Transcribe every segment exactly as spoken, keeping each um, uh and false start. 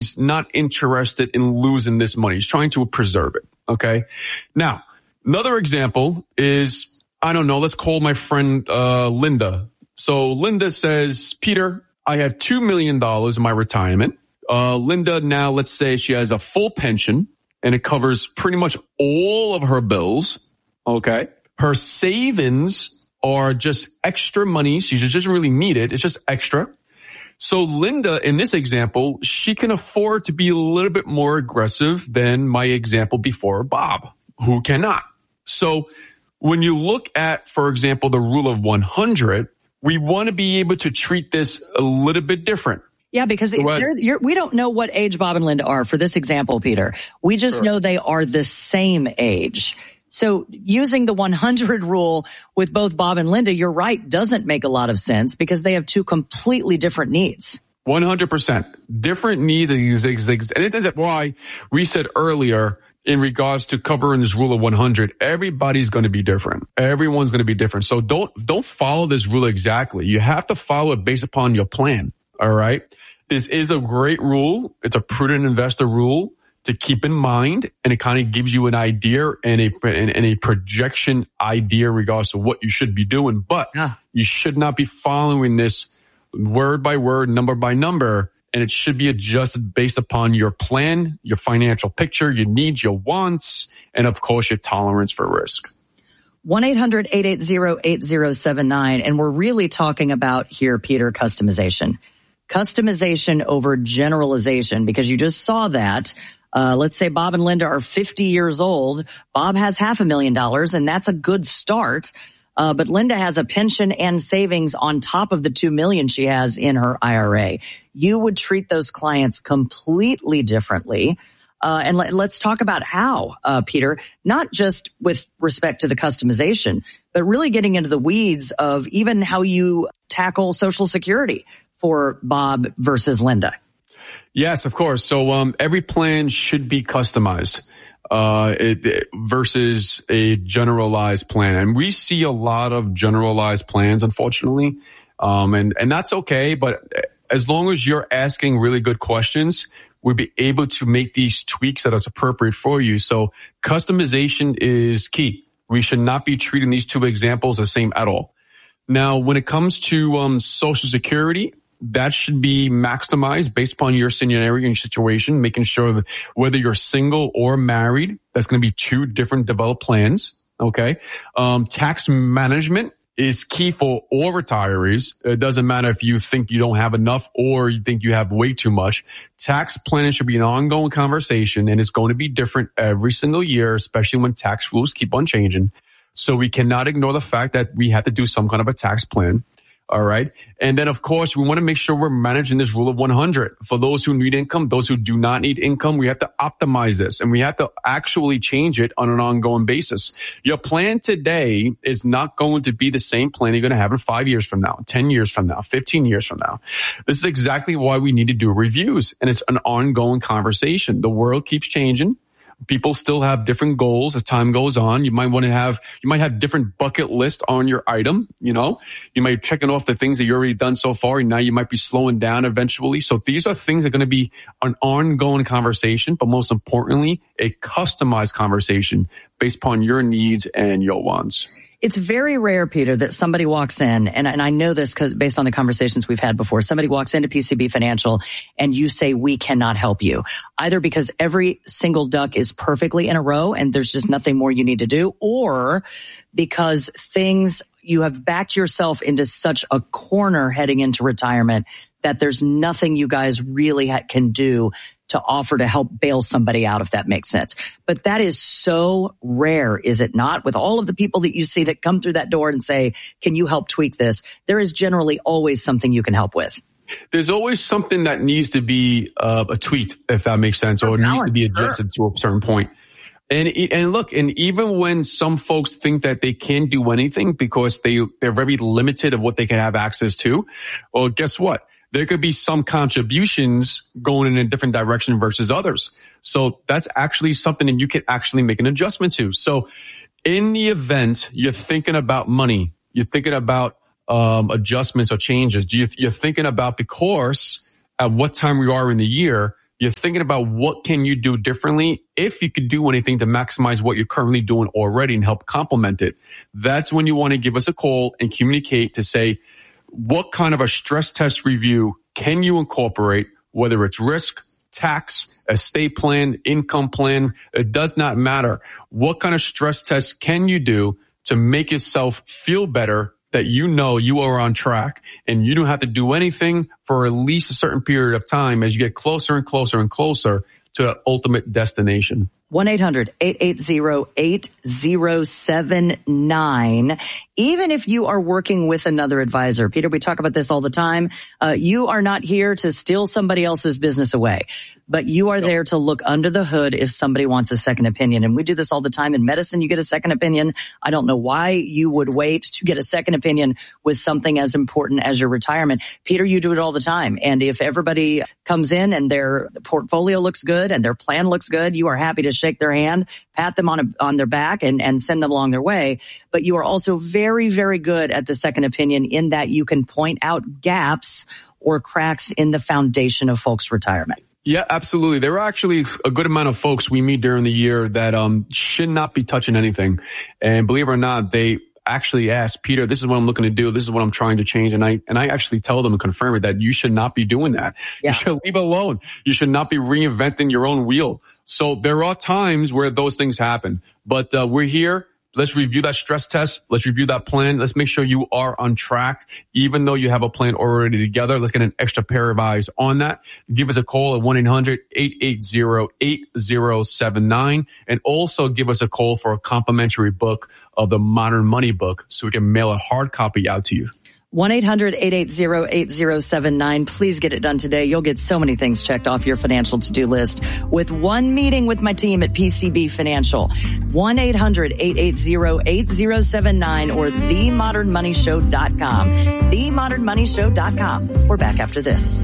he's not interested in losing this money. He's trying to preserve it. Okay. Now, another example is, I don't know, let's call my friend uh, Linda. So Linda says, Peter, I have two million dollars in my retirement. Uh, Linda now, let's say she has a full pension and it covers pretty much all of her bills. Okay. Her savings are just extra money. She just doesn't really need it. It's just extra. So Linda, in this example, she can afford to be a little bit more aggressive than my example before, Bob, who cannot. So when you look at, for example, the rule of one hundred, we want to be able to treat this a little bit different. Yeah, because so you're, you're, we don't know what age Bob and Linda are for this example, Peter. We just sure. know they are the same age. So using the one hundred rule with both Bob and Linda, you're right, doesn't make a lot of sense because they have two completely different needs. one hundred percent. Different needs. And it's why we said earlier, in regards to covering this rule of one hundred, everybody's going to be different. Everyone's going to be different. So don't, don't follow this rule exactly. You have to follow it based upon your plan. All right. This is a great rule. It's a prudent investor rule to keep in mind, and it kind of gives you an idea and a and, and a projection idea in regards to what you should be doing. But yeah. you should not be following this word by word, number by number, and it should be adjusted based upon your plan, your financial picture, your needs, your wants, and of course your tolerance for risk. one eight hundred eight eight zero eight zero seven nine, and we're really talking about here, Peter, customization. Customization over generalization, because you just saw that. Uh, let's say Bob and Linda are fifty years old. Bob has half a million dollars, and that's a good start. Uh, but Linda has a pension and savings on top of the two million she has in her I R A. You would treat those clients completely differently. Uh, and let, let's talk about how, uh, Peter, not just with respect to the customization, but really getting into the weeds of even how you tackle Social Security for Bob versus Linda. Yes, of course. So um, every plan should be customized uh, it, it, versus a generalized plan. And we see a lot of generalized plans, unfortunately, um, and, and that's okay. But as long as you're asking really good questions, we'll be able to make these tweaks that are appropriate for you. So customization is key. We should not be treating these two examples the same at all. Now, when it comes to um, Social Security, that should be maximized based upon your scenario and your situation, making sure that whether you're single or married, that's going to be two different developed plans. Okay. Um, tax management is key for all retirees. It doesn't matter if you think you don't have enough or you think you have way too much. Tax planning should be an ongoing conversation, and it's going to be different every single year, especially when tax rules keep on changing. So we cannot ignore the fact that we have to do some kind of a tax plan. All right. And then, of course, we want to make sure we're managing this rule of one hundred. For those who need income, those who do not need income, we have to optimize this, and we have to actually change it on an ongoing basis. Your plan today is not going to be the same plan you're going to have in five years from now, ten years from now, fifteen years from now. This is exactly why we need to do reviews, and it's an ongoing conversation. The world keeps changing. People still have different goals as time goes on. You might want to have, you might have different bucket lists on your item. You know, you might be checking off the things that you've already done so far, and now you might be slowing down eventually. So these are things that are going to be an ongoing conversation, but most importantly, a customized conversation based upon your needs and your wants. It's very rare, Peter, that somebody walks in, and, and I know this because based on the conversations we've had before, somebody walks into P C B Financial and you say, we cannot help you, either because every single duck is perfectly in a row and there's just nothing more you need to do, or because things, you have backed yourself into such a corner heading into retirement that there's nothing you guys really ha- can do to offer to help bail somebody out, if that makes sense. But that is so rare, is it not? With all of the people that you see that come through that door and say, can you help tweak this? There is generally always something you can help with. There's always something that needs to be uh, a tweak, if that makes sense, or it needs to be adjusted to a certain point. And and look, and even when some folks think that they can't do anything because they, they're very limited of what they can have access to, well, guess what? There could be some contributions going in a different direction versus others. So that's actually something that you can actually make an adjustment to. So in the event you're thinking about money, you're thinking about um, adjustments or changes, you, you're thinking about, because at what time we are in the year, you're thinking about what can you do differently, if you could do anything to maximize what you're currently doing already and help complement it. That's when you want to give us a call and communicate to say, what kind of a stress test review can you incorporate, whether it's risk, tax, estate plan, income plan, it does not matter. What kind of stress test can you do to make yourself feel better, that you know you are on track and you don't have to do anything for at least a certain period of time as you get closer and closer and closer to the ultimate destination. one eight hundred eight eight zero eight zero seven nine. Even if you are working with another advisor, Peter, we talk about this all the time. Uh, you are not here to steal somebody else's business away, but you are there to look under the hood if somebody wants a second opinion. And we do this all the time. In medicine, you get a second opinion. I don't know why you would wait to get a second opinion with something as important as your retirement. Peter, you do it all the time. And if everybody comes in and their portfolio looks good and their plan looks good, you are happy to shake their hand, pat them on a, on their back and, and send them along their way. But you are also very, very good at the second opinion in that you can point out gaps or cracks in the foundation of folks' retirement. Yeah, absolutely. There are actually a good amount of folks we meet during the year that um should not be touching anything. And believe it or not, they actually ask, Peter, this is what I'm looking to do. This is what I'm trying to change. And I, and I actually tell them and confirm it that you should not be doing that. Yeah. You should leave it alone. You should not be reinventing your own wheel. So there are times where those things happen, but uh, we're here. Let's review that stress test. Let's review that plan. Let's make sure you are on track. Even though you have a plan already together, let's get an extra pair of eyes on that. Give us a call at one eight hundred eight eight zero eight zero seven nine. And also give us a call for a complimentary book of the Modern Money book so we can mail a hard copy out to you. one eight hundred eight eight zero eight zero seven nine. Please get it done today. You'll get so many things checked off your financial to-do list with one meeting with my team at P C B Financial. one eight hundred eight eight zero eight zero seven nine or the modern money show dot com. the modern money show dot com. We're back after this.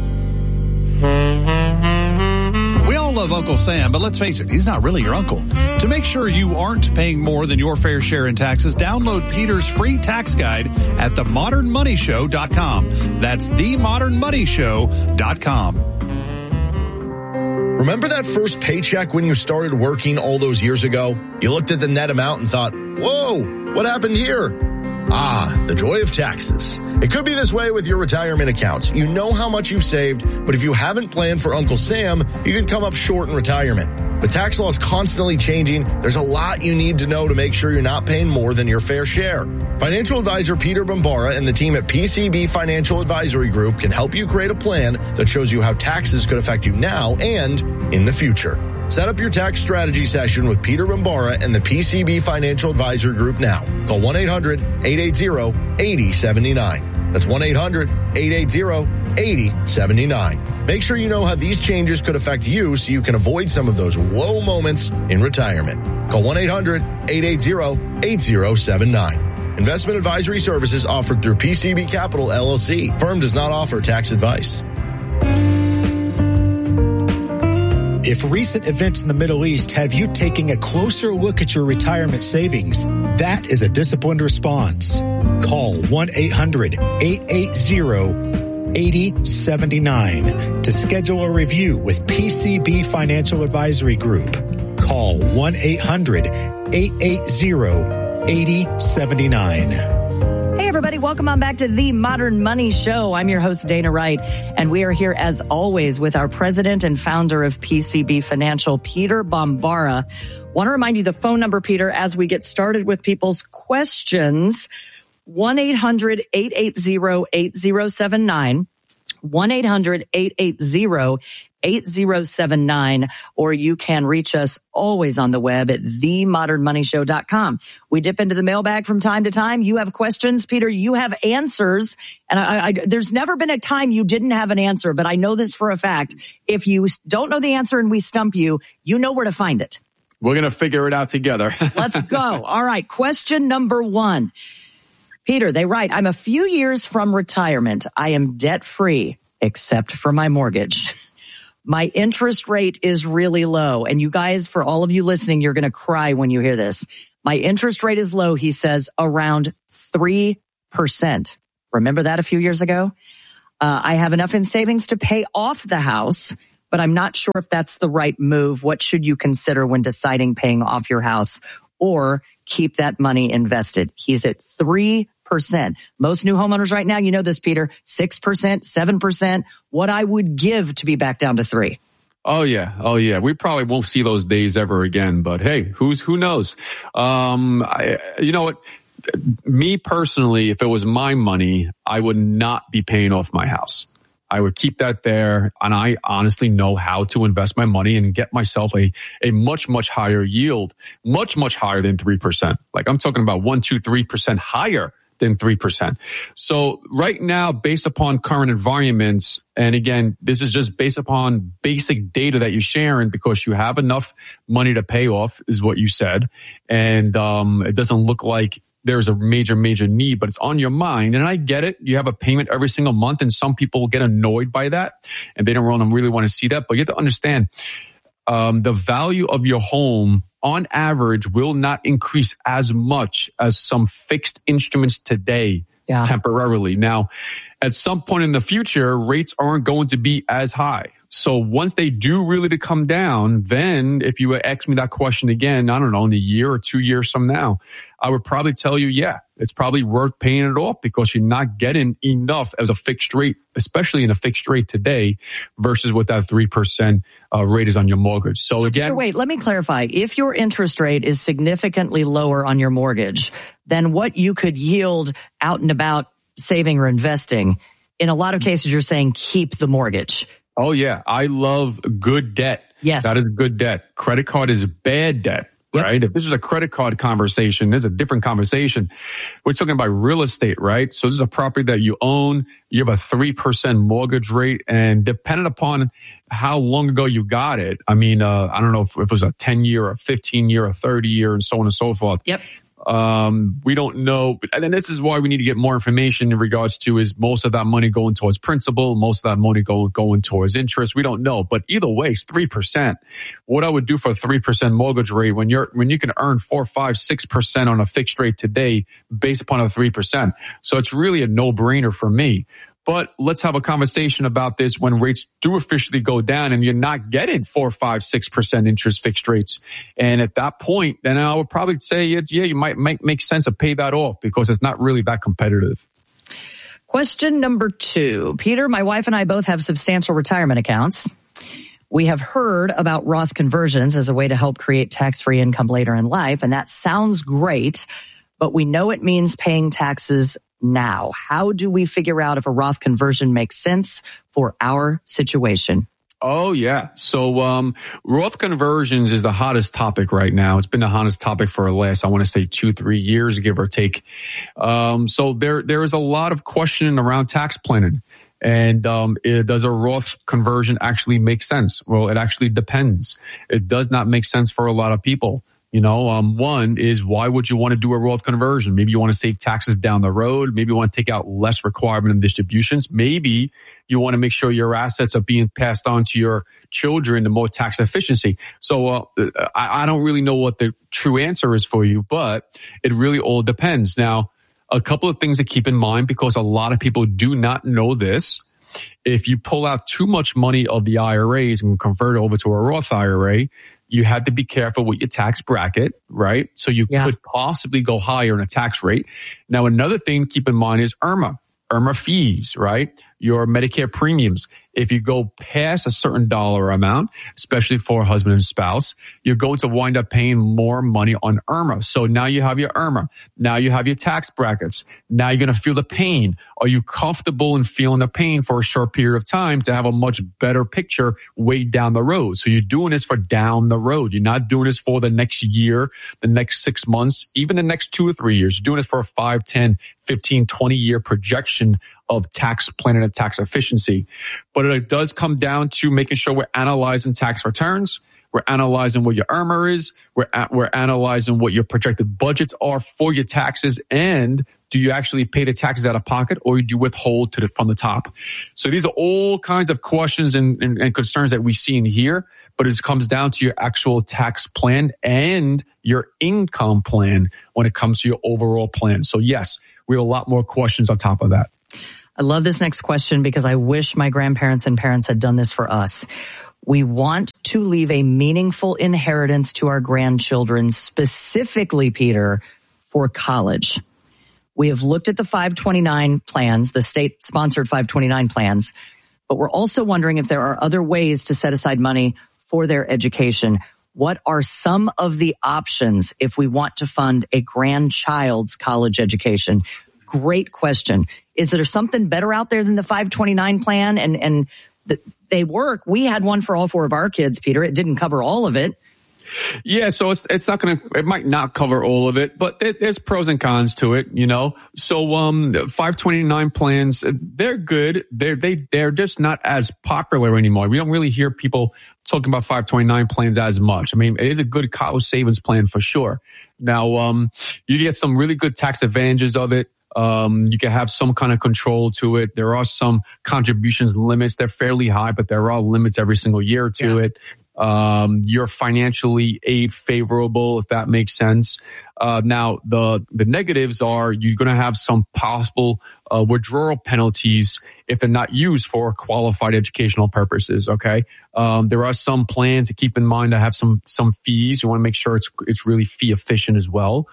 We all love Uncle Sam, but let's face it, he's not really your uncle. To make sure you aren't paying more than your fair share in taxes, download Peter's free tax guide at the modern money show dot com. That's the modern money show dot com. Remember that first paycheck when you started working all those years ago? You looked at the net amount and thought, whoa, what happened here? Ah, the joy of taxes. It could be this way with your retirement accounts. You know how much you've saved, but if you haven't planned for Uncle Sam, you can come up short in retirement. But tax law is constantly changing. There's a lot you need to know to make sure you're not paying more than your fair share. Financial advisor Peter Bombara and the team at P C B Financial Advisory Group can help you create a plan that shows you how taxes could affect you now and in the future. Set up your tax strategy session with Peter Bombara and the P C B Financial Advisory Group now. Call one eight hundred eight eight zero eight zero seven nine. That's one eight hundred eight eight zero eight zero seven nine. Make sure you know how these changes could affect you so you can avoid some of those whoa moments in retirement. Call one eight hundred eight eight zero eight zero seven nine. Investment advisory services offered through P C B Capital, L L C. Firm does not offer tax advice. If recent events in the Middle East have you taking a closer look at your retirement savings, that is a disciplined response. Call one eight hundred eight eight zero eight zero seven nine to schedule a review with P C B Financial Advisory Group. Call one eight hundred eight eight zero eight zero seven nine. Hey, everybody. Welcome on back to The Modern Money Show. I'm your host, Dana Wright, and we are here, as always, with our president and founder of P C B Financial, Peter Bombara. Want to remind you the phone number, Peter, as we get started with people's questions, one eight hundred eight eight zero eight zero seven nine, one eight hundred eight eight zero eight zero seven nine, or you can reach us always on the web at the modern money show dot com. We dip into the mailbag from time to time. You have questions, Peter. You have answers. And I, I, there's never been a time you didn't have an answer, but I know this for a fact. If you don't know the answer and we stump you, you know where to find it. We're going to figure it out together. Let's go. All right. Question number one. Peter, they write, I'm a few years from retirement. I am debt free, except for my mortgage. My interest rate is really low. And you guys, for all of you listening, you're going to cry when you hear this. My interest rate is low, he says, around three percent. Remember that a few years ago? Uh, I have enough in savings to pay off the house, but I'm not sure if that's the right move. What should you consider when deciding paying off your house or keep that money invested? He's at three percent. Most new homeowners right now, you know this, Peter, six percent, seven percent. What I would give to be back down to three. Oh yeah, oh yeah. We probably won't see those days ever again. But hey, who's who knows? Um, I, you know what? Me personally, if it was my money, I would not be paying off my house. I would keep that there, and I honestly know how to invest my money and get myself a a much much higher yield, much much higher than three percent. Like I'm talking about one, two, three percent higher than three percent. So right now, based upon current environments, and again, this is just based upon basic data that you're sharing because you have enough money to pay off, is what you said. And um, it doesn't look like there's a major, major need, but it's on your mind. And I get it. You have a payment every single month, and some people will get annoyed by that, and they don't really want to see that. But you have to understand, um, the value of your home on average will not increase as much as some fixed instruments today, yeah. temporarily. Now, at some point in the future, rates aren't going to be as high. So once they do really to come down, then if you ask me that question again, I don't know, in a year or two years from now, I would probably tell you, yeah, it's probably worth paying it off because you're not getting enough as a fixed rate, especially in a fixed rate today versus what that three percent uh, rate is on your mortgage. So, so again, wait, let me clarify. If your interest rate is significantly lower on your mortgage than what you could yield out and about saving or investing, in a lot of cases, you're saying keep the mortgage. Oh, yeah. I love good debt. Yes. That is good debt. Credit card is bad debt, yep. right? If this is a credit card conversation, there's a different conversation. We're talking about real estate, right? So this is a property that you own. You have a three percent mortgage rate. And depending upon how long ago you got it, I mean, uh, I don't know if, if it was a ten year, a fifteen year, a thirty year, and so on and so forth. Yep. Um, we don't know. And then this is why we need to get more information in regards to is most of that money going towards principal, most of that money go, going towards interest. We don't know. But either way, it's three percent. What I would do for a three percent mortgage rate when you're, when you can earn four, five, six percent on a fixed rate today based upon a three percent. So it's really a no brainer for me. But let's have a conversation about this when rates do officially go down and you're not getting four, five, six percent interest fixed rates. And at that point, then I would probably say, yeah, you might make, make sense to pay that off because it's not really that competitive. Question number two. Peter, my wife and I both have substantial retirement accounts. We have heard about Roth conversions as a way to help create tax-free income later in life, and that sounds great, but we know it means paying taxes now. How do we figure out if a Roth conversion makes sense for our situation? Oh, yeah. So um, Roth conversions is the hottest topic right now. It's been the hottest topic for the last, I want to say, two, three years, give or take. Um, so there, there is a lot of questioning around tax planning. And um, it, does a Roth conversion actually make sense? Well, it actually depends. It does not make sense for a lot of people. You know, um, one is why would you want to do a Roth conversion? Maybe you want to save taxes down the road. Maybe you want to take out less requirement in distributions. Maybe you want to make sure your assets are being passed on to your children to more tax efficiency. So uh, I, I don't really know what the true answer is for you, but it really all depends. Now, a couple of things to keep in mind because a lot of people do not know this. If you pull out too much money of the I R As and convert it over to a Roth I R A, you have to be careful with your tax bracket, right? So you yeah. could possibly go higher in a tax rate. Now, another thing to keep in mind is IRMA, IRMA fees, right? Your Medicare premiums. If you go past a certain dollar amount, especially for husband and spouse, you're going to wind up paying more money on IRMA. So now you have your IRMA. Now you have your tax brackets. Now you're going to feel the pain. Are you comfortable in feeling the pain for a short period of time to have a much better picture way down the road? So you're doing this for down the road. You're not doing this for the next year, the next six months, even the next two or three years. You're doing this for a five, ten, fifteen, twenty year projection of tax planning and tax efficiency. But it does come down to making sure we're analyzing tax returns. We're analyzing what your IRMA is. We're at, we're analyzing what your projected budgets are for your taxes. And do you actually pay the taxes out of pocket or do you withhold to the, from the top? So these are all kinds of questions and, and, and concerns that we see in here. But it comes down to your actual tax plan and your income plan when it comes to your overall plan. So yes, we have a lot more questions on top of that. I love this next question because I wish my grandparents and parents had done this for us. We want to leave a meaningful inheritance to our grandchildren, specifically, Peter, for college. We have looked at the five twenty-nine plans, the state-sponsored five twenty-nine plans, but we're also wondering if there are other ways to set aside money for their education. What are some of the options if we want to fund a grandchild's college education? Great question. Is there something better out there than the five twenty-nine plan? And, and the, they work. We had one for all four of our kids, Peter. It didn't cover all of it. Yeah, so it's it's not going to, it might not cover all of it, but there, there's pros and cons to it, you know. So um, the five twenty-nine plans, they're good. They're they they're just not as popular anymore. We don't really hear people talking about five twenty-nine plans as much. I mean, it is a good college savings plan for sure. Now, um, you get some really good tax advantages of it. Um, you can have some kind of control to it. There are some contributions limits. They're fairly high, but there are limits every single year to yeah. it. Um, you're financially aid favorable, if that makes sense. Uh, now the, the negatives are you're going to have some possible, uh, withdrawal penalties if they're not used for qualified educational purposes. Okay. Um, there are some plans to keep in mind that have some, some fees. You want to make sure it's, it's really fee efficient as well.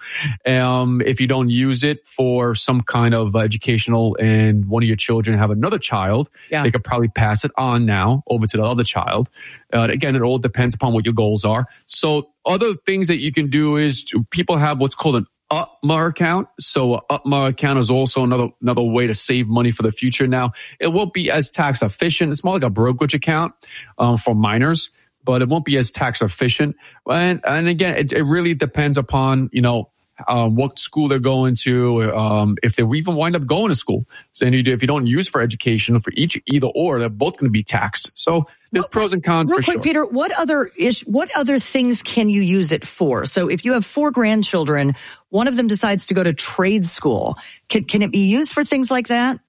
Um, if you don't use it for some kind of educational and one of your children have another child, yeah. they could probably pass it on now over to the other child. Uh, again, it all depends upon what your goals are. So other things that you can do is people have what's called an U T M A account. So a U T M A account is also another another way to save money for the future. Now, it won't be as tax efficient. It's more like a brokerage account um, for minors, but it won't be as tax efficient. And, and again, it, it really depends upon, you know, Um, what school they're going to, um, if they even wind up going to school. So if you don't use for education for each either or, they're both going to be taxed. So there's well, pros and cons. Real for quick, sure. Peter, what other ish, what other things can you use it for? So if you have four grandchildren, one of them decides to go to trade school, can can it be used for things like that?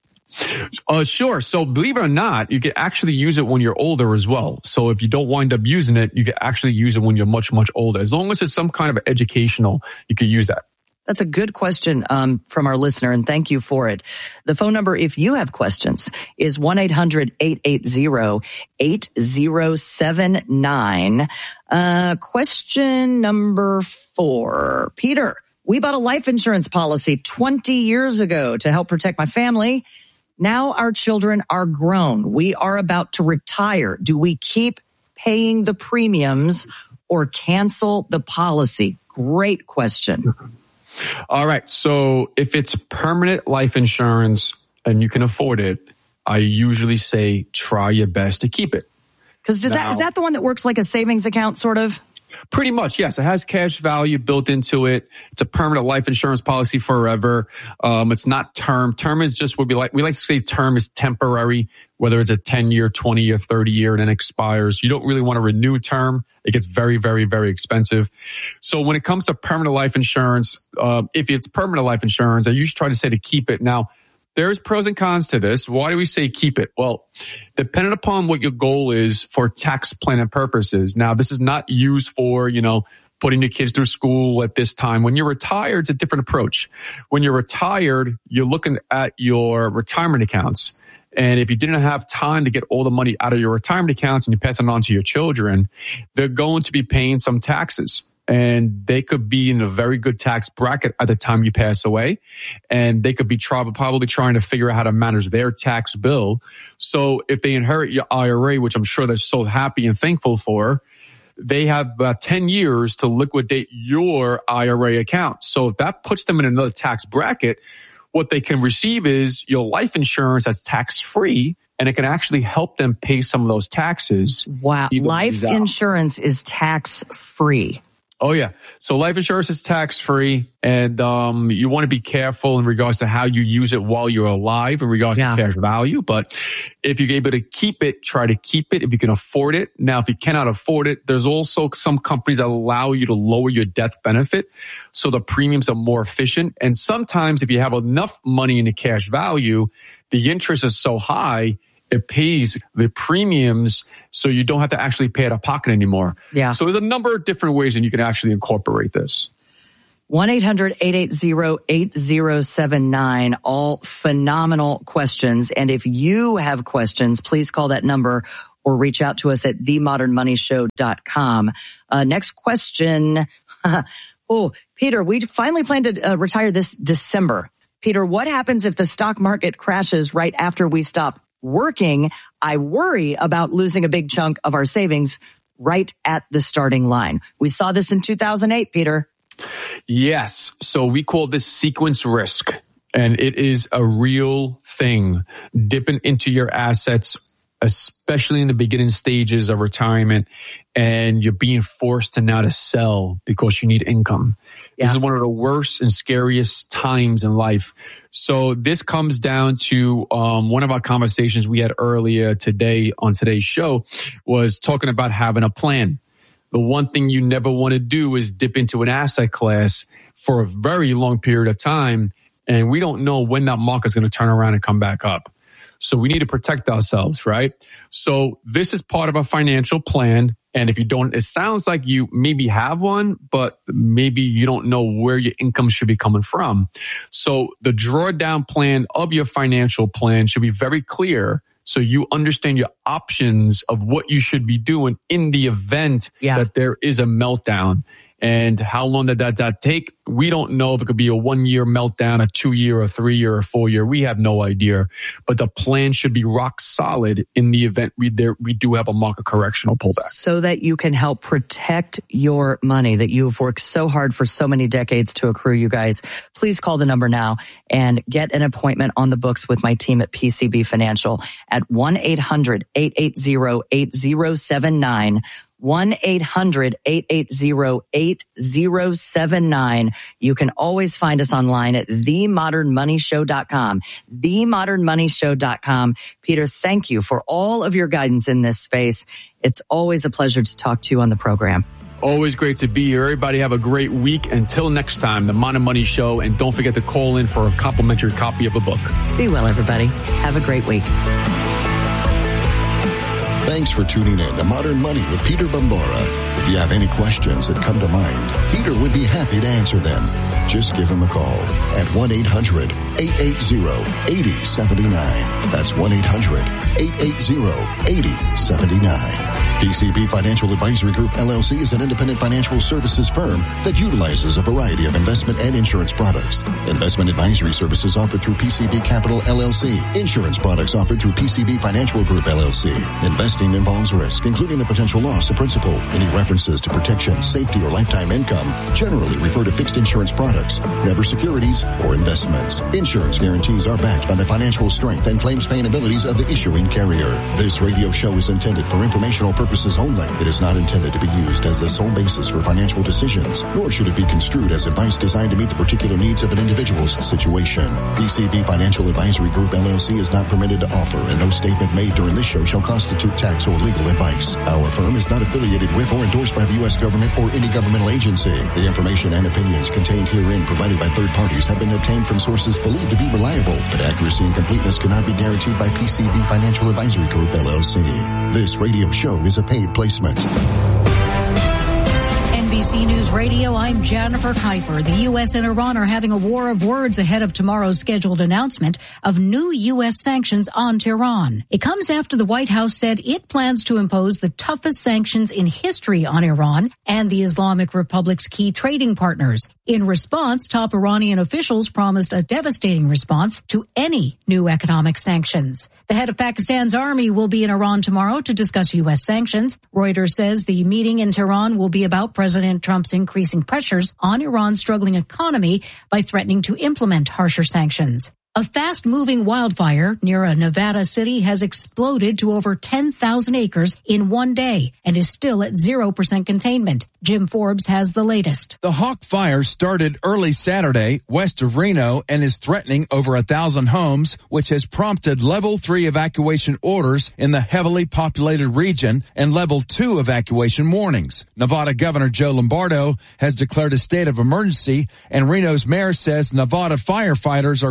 Uh, sure. So believe it or not, you can actually use it when you're older as well. So if you don't wind up using it, you can actually use it when you're much, much older. As long as it's some kind of educational, you can use that. That's a good question um, from our listener, and thank you for it. The phone number, if you have questions, is one eight hundred eight eight zero eight zero seven nine. Uh, question number four. Peter, we bought a life insurance policy twenty years ago to help protect my family. Now our children are grown. We are about to retire. Do we keep paying the premiums or cancel the policy? Great question. All right. So if it's permanent life insurance and you can afford it, I usually say try your best to keep it. Because does that is that the one that works like a savings account, sort of? Pretty much, yes. It has cash value built into it. It's a permanent life insurance policy forever. Um, it's not term. Term is just what we like. We like to say term is temporary, whether it's a ten-year, twenty-year, thirty-year, and then expires. You don't really want to renew term. It gets very, very, very expensive. So when it comes to permanent life insurance, uh, if it's permanent life insurance, I usually try to say to keep it. Now, there's pros and cons to this. Why do we say keep it? Well, depending upon what your goal is for tax planning purposes. Now, this is not used for, you know, putting your kids through school at this time. When you're retired, it's a different approach. When you're retired, you're looking at your retirement accounts. And if you didn't have time to get all the money out of your retirement accounts and you pass it on to your children, they're going to be paying some taxes. And they could be in a very good tax bracket at the time you pass away. And they could be try, probably trying to figure out how to manage their tax bill. So if they inherit your I R A, which I'm sure they're so happy and thankful for, they have about ten years to liquidate your I R A account. So if that puts them in another tax bracket, what they can receive is your life insurance that's tax-free, and it can actually help them pay some of those taxes. Wow. Life insurance is tax-free. Oh, yeah. So life insurance is tax-free, and um, you want to be careful in regards to how you use it while you're alive in regards yeah. to cash value. But if you're able to keep it, try to keep it if you can afford it. Now, if you cannot afford it, there's also some companies that allow you to lower your death benefit so the premiums are more efficient. And sometimes if you have enough money in the cash value, the interest is so high, it pays the premiums so you don't have to actually pay out of pocket anymore. Yeah. So there's a number of different ways that you can actually incorporate this. one eight hundred eight eight zero eight zero seven nine, all phenomenal questions. And if you have questions, please call that number or reach out to us at the modern money show dot com. Uh, next question. Oh, Peter, we finally plan to uh, retire this December. Peter, what happens if the stock market crashes right after we stop working? I worry about losing a big chunk of our savings right at the starting line. We saw this in two thousand eight, Peter. Yes. So we call this sequence risk, and it is a real thing. Dipping into your assets, especially in the beginning stages of retirement, and you're being forced to now to sell because you need income. Yeah. This is one of the worst and scariest times in life. So this comes down to um, one of our conversations we had earlier today on today's show was talking about having a plan. The one thing you never want to do is dip into an asset class for a very long period of time, and we don't know when that market's going to turn around and come back up. So we need to protect ourselves, right? So this is part of a financial plan. And if you don't, it sounds like you maybe have one, but maybe you don't know where your income should be coming from. So the drawdown plan of your financial plan should be very clear, so you understand your options of what you should be doing in the event yeah. that there is a meltdown. And how long did that, that take? We don't know if it could be a one-year meltdown, a two-year, a three-year, or four-year. We have no idea. But the plan should be rock solid in the event we there we do have a market correctional pullback. So that you can help protect your money that you've worked so hard for so many decades to accrue, you guys. Please call the number now and get an appointment on the books with my team at P C B Financial at one eight hundred eight eight zero eight zero seven nine. one eight hundred eight eight zero eight zero seven nine. You can always find us online at the modern money show dot com. the modern money show dot com. Peter, thank you for all of your guidance in this space. It's always a pleasure to talk to you on the program. Always great to be here. Everybody have a great week. Until next time, the Modern Money Show. And don't forget to call in for a complimentary copy of the book. Be well, everybody. Have a great week. Thanks for tuning in to Modern Money with Peter Bambara. If you have any questions that come to mind, Peter would be happy to answer them. Just give him a call at one eight hundred eight eight zero eight zero seven nine. That's one eight hundred eight eight zero eight zero seven nine. P C B Financial Advisory Group, L L C is an independent financial services firm that utilizes a variety of investment and insurance products. Investment advisory services offered through P C B Capital, L L C. Insurance products offered through P C B Financial Group, L L C. Investing involves risk, including the potential loss of principal. Any references to protection, safety, or lifetime income generally refer to fixed insurance products, never securities or investments. Insurance guarantees are backed by the financial strength and claims paying abilities of the issuing carrier. This radio show is intended for informational purposes only. It is not intended to be used as the sole basis for financial decisions, nor should it be construed as advice designed to meet the particular needs of an individual's situation. P C B Financial Advisory Group, L L C is not permitted to offer, and no statement made during this show shall constitute tax or legal advice. Our firm is not affiliated with or endorsed by the U S government or any governmental agency. The information and opinions contained herein provided by third parties have been obtained from sources believed to be reliable, but accuracy and completeness cannot be guaranteed by P C B Financial Advisory Group, L L C. This radio show is a paid placement. N B C News Radio, I'm Jennifer Kuiper. The U S and Iran are having a war of words ahead of tomorrow's scheduled announcement of new U S sanctions on Tehran. It comes after the White House said it plans to impose the toughest sanctions in history on Iran and the Islamic Republic's key trading partners. In response, top Iranian officials promised a devastating response to any new economic sanctions. The head of Pakistan's army will be in Iran tomorrow to discuss U S sanctions. Reuters says the meeting in Tehran will be about President Trump's increasing pressures on Iran's struggling economy by threatening to implement harsher sanctions. A fast-moving wildfire near a Nevada city has exploded to over ten thousand acres in one day and is still at zero percent containment. Jim Forbes has the latest. The Hawk Fire started early Saturday west of Reno and is threatening over a thousand homes, which has prompted level three evacuation orders in the heavily populated region and level two evacuation warnings. Nevada Governor Joe Lombardo has declared a state of emergency, and Reno's mayor says Nevada firefighters are, quote,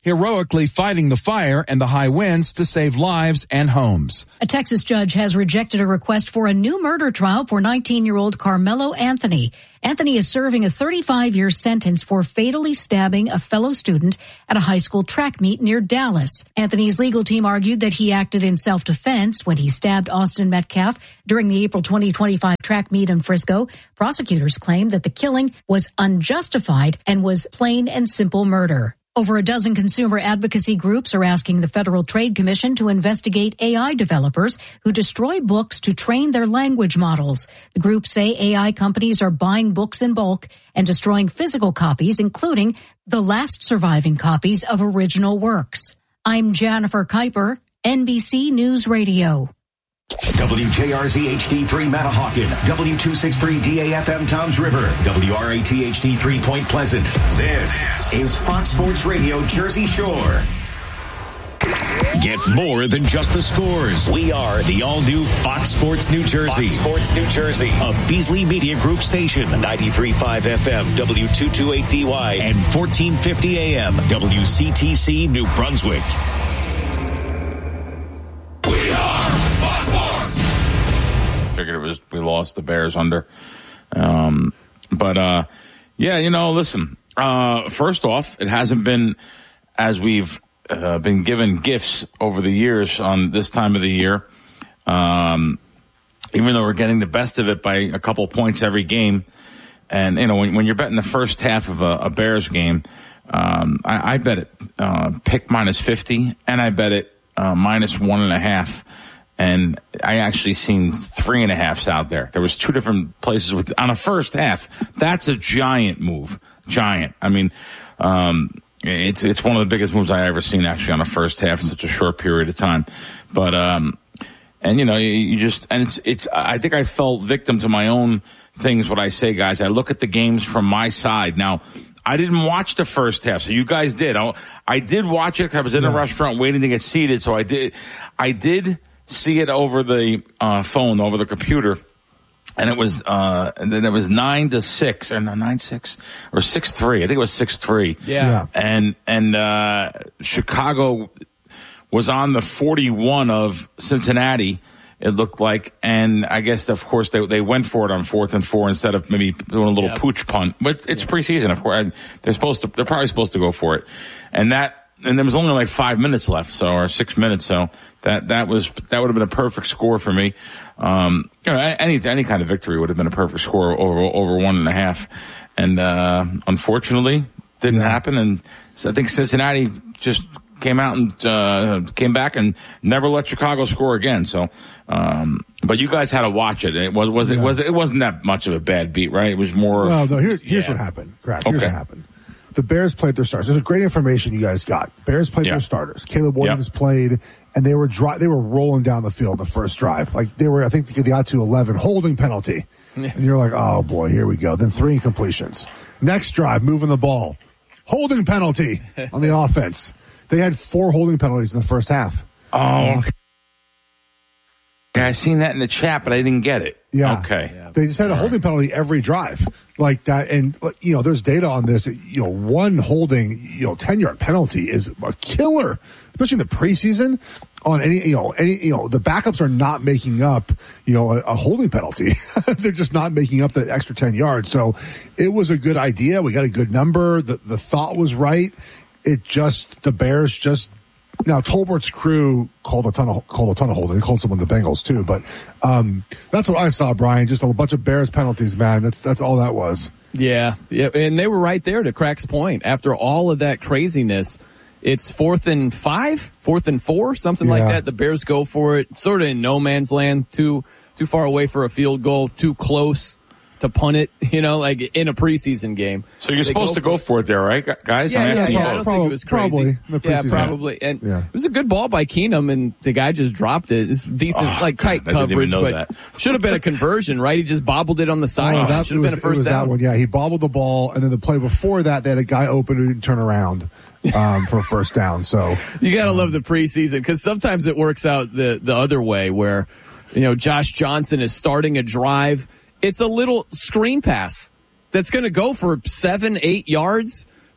heroically fighting the fire and the high winds to save lives and homes. A Texas judge has rejected a request for a new murder trial for nineteen-year-old Carmelo Anthony. Anthony is serving a thirty-five-year sentence for fatally stabbing a fellow student at a high school track meet near Dallas. Anthony's legal team argued that he acted in self-defense when he stabbed Austin Metcalf during the April twenty twenty-five track meet in Frisco. Prosecutors claim that the killing was unjustified and was plain and simple murder. Over a dozen consumer advocacy groups are asking the Federal Trade Commission to investigate A I developers who destroy books to train their language models. The groups say A I companies are buying books in bulk and destroying physical copies, including the last surviving copies of original works. I'm Jennifer Kuiper, N B C News Radio. W J R Z H D three Manahawkin, W two sixty-three D A F M Toms River, W R A T H D three Point Pleasant. This is Fox Sports Radio Jersey Shore. Get more than just the scores. We are the all-new Fox Sports New Jersey. Fox Sports New Jersey, a Beasley Media Group station, ninety-three point five F M, W two twenty-eight D Y, and fourteen fifty A M, W C T C New Brunswick. We are Fox Sports. Figured it was we lost the Bears under, um, but uh, yeah, you know, listen. Uh, first off, it hasn't been as we've uh, been given gifts over the years on this time of the year. Um, even though we're getting the best of it by a couple points every game, and you know, when, when you're betting the first half of a, a Bears game, um, I, I bet it uh, pick minus fifty, and I bet it uh, minus one and a half. And I actually seen three and a halves out there. There was two different places with on a first half. That's a giant move. Giant. I mean, um, it's, it's one of the biggest moves I ever seen actually on a first half in such a short period of time. But, um, and you know, you, you just, and it's, it's, I think I fell victim to my own things, what I say, guys. I look at the games from my side. Now, I didn't watch the first half, so you guys did. I, I did watch it because I was in a restaurant waiting to get seated, so I did, I did, see it over the uh, phone, over the computer, and it was uh, and then it was nine to six, or no, nine six, or six three. I think it was six three. Yeah. yeah. And and uh, Chicago was on the forty-one of Cincinnati. It looked like, and I guess of course they they went for it on fourth and four instead of maybe doing a little yep. pooch punt. But it's yep. preseason, of course. They're supposed to. They're probably supposed to go for it, and that. And there was only like five minutes left, so or six minutes, so that that was that would have been a perfect score for me. Um, you know, any any kind of victory would have been a perfect score over over one and a half, and uh, unfortunately, didn't yeah. happen. And so I think Cincinnati just came out and uh, came back and never let Chicago score again. So, um, but you guys had to watch it. It was was it yeah. was it wasn't that much of a bad beat, right? It was more. Well, no. Here's here's yeah. what happened. Correct. Here's okay. what happened. The Bears played their starters. There's great information you guys got. Bears played yep. their starters. Caleb Williams yep. played, and they were dri- they were rolling down the field the first drive. Like they were, I think they got to eleven holding penalty, and you're like, oh boy, here we go. Then three incompletions. Next drive, moving the ball, holding penalty on the offense. They had four holding penalties in the first half. Oh, okay. I seen that in the chat, but I didn't get it. Yeah. Okay. Yeah. They just had a holding penalty every drive like that. And, you know, there's data on this. You know, one holding, you know, ten yard penalty is a killer, especially in the preseason on any, you know, any, you know, the backups are not making up, you know, a, a holding penalty. They're just not making up the extra ten yards. So it was a good idea. We got a good number. The, the thought was right. It just, the Bears just, now, Tolbert's crew called a ton of called a ton of holding. They called some of the Bengals too, but um, that's what I saw, Brian. Just a bunch of Bears penalties, man. That's that's all that was. Yeah, yeah, and they were right there to Crack's point. After all of that craziness, it's fourth and five, fourth and four, something yeah. like that. The Bears go for it, sort of in no man's land, too too far away for a field goal, too close to punt it, you know, like in a preseason game. So you're they supposed go to go for it there, right, guys? Yeah, I'm yeah, yeah. Probably, I don't think it was crazy. Probably. Yeah, probably. And yeah. it was a good ball by Keenum, and the guy just dropped it. It's decent, oh, like tight God, coverage, but should have been a conversion, right? He just bobbled it on the side. Oh, should have been a first down. That one. Yeah, he bobbled the ball, and then the play before that, they had a guy open who didn't turn around. Um, for a first down. So you gotta um, love the preseason, because sometimes it works out the, the other way where, you know, Josh Johnson is starting a drive. It's a little screen pass that's going to go for seven, eight yards,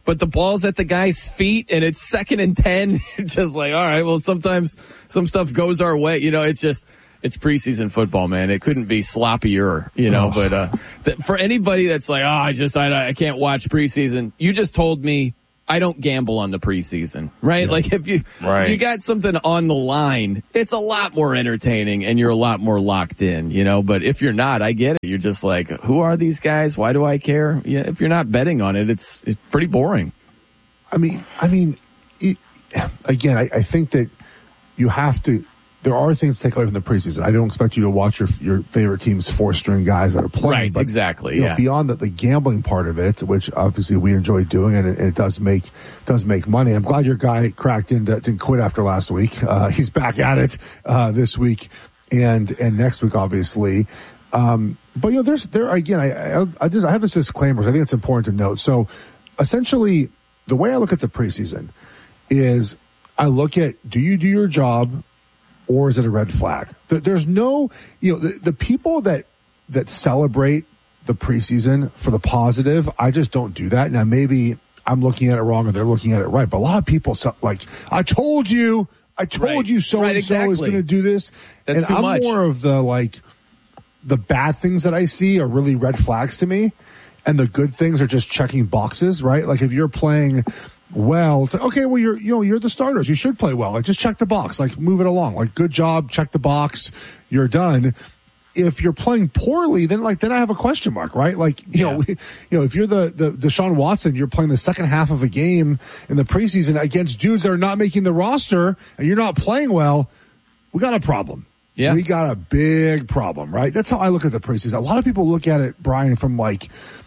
but the ball's at the guy's feet and it's second and ten. You're just like, all right, well, sometimes some stuff goes our way. You know, it's just, it's preseason football, man. It couldn't be sloppier, you know, oh. but, uh, th- for anybody that's like, oh, I just, I, I can't watch preseason. You just told me I don't gamble on the preseason, right? Yeah. Like if you, right. if you got something on the line, it's a lot more entertaining and you're a lot more locked in, you know, but if you're not, I get it. You're just like, who are these guys? Why do I care? Yeah. If you're not betting on it, it's, it's pretty boring. I mean, I mean, it, again, I, I think that you have to, there are things to take away from the preseason. I don't expect you to watch your your favorite team's four-string guys that are playing. Right, but, exactly. You know, yeah. Beyond the, the gambling part of it, which obviously we enjoy doing, and it, and it does make does make money. I'm glad your guy cracked into didn't quit after last week. Uh, he's back at it uh, this week and and next week, obviously. Um, but you know, there's there again. I I, I just I have this disclaimer. I think it's important to note. So, essentially, the way I look at the preseason is I look at, do you do your job? Or is it a red flag? There's no, you know, the, the people that that celebrate the preseason for the positive, I just don't do that. Now, maybe I'm looking at it wrong or they're looking at it right, but a lot of people, like, I told you, I told right. you so right, and so exactly. is going to do this. That's and too I'm much. more of the, like, the bad things that I see are really red flags to me, and the good things are just checking boxes, right? Like, if you're playing well, it's like, okay, well, you're, you know, you're the starters. You should play well. Like, just check the box. Like, move it along. Like, good job. Check the box. You're done. If you're playing poorly, then like, then I have a question mark, right? Like, you yeah. know, you know, if you're the, the, Deshaun Watson, you're playing the second half of a game in the preseason against dudes that are not making the roster and you're not playing well, we got a problem. Yeah. We got a big problem, right? That's how I look at the preseason. A lot of people look at it, Brian, from like,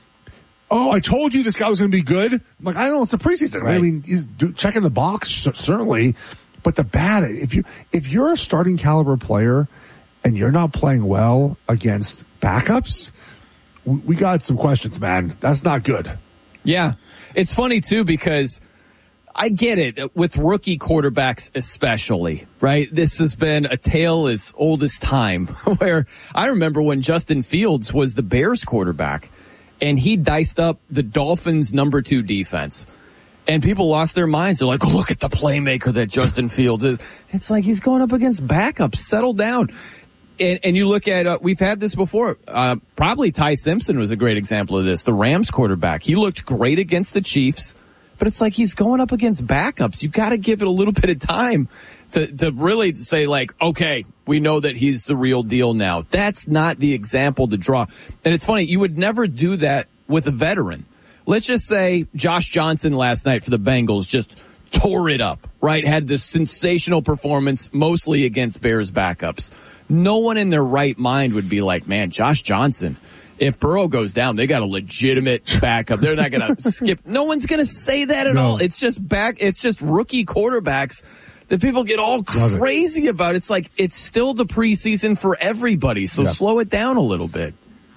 oh, I told you this guy was going to be good. I'm like, I don't know, it's the preseason. Right? I mean, he's do, checking the box, certainly. But the bad, if, you, if you're a starting caliber player and you're not playing well against backups, we, we got some questions, man. That's not good. Yeah. It's funny, too, because I get it with rookie quarterbacks especially, right? This has been a tale as old as time where I remember when Justin Fields was the Bears quarterback. And he diced up the Dolphins' number two defense. And people lost their minds. They're like, oh, look at the playmaker that Justin Fields is. It's like he's going up against backups. Settle down. And, and you look at, uh, we've had this before. Uh, probably Ty Simpson was a great example of this. The Rams quarterback. He looked great against the Chiefs. But it's like he's going up against backups. You got to give it a little bit of time to, to really say, like, okay, we know that he's the real deal now. That's not the example to draw. And it's funny, you would never do that with a veteran. Let's just say Josh Johnson last night for the Bengals just tore it up, right? Had this sensational performance, mostly against Bears backups. No one in their right mind would be like, man, Josh Johnson, if Burrow goes down, they got a legitimate backup. They're not going to skip. No one's going to say that at no. all. It's just back. It's just rookie quarterbacks that people get all crazy it. about. It's like, it's still the preseason for everybody. So yeah. slow it down a little bit.